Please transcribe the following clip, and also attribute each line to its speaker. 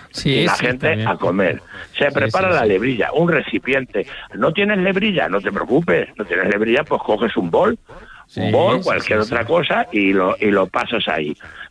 Speaker 1: y la gente también a comer. Se prepara la lebrilla, un recipiente. ¿No tienes lebrilla? No te preocupes. ¿No tienes lebrilla? Pues coges un bol, cualquier otra cosa y lo pasas ahí.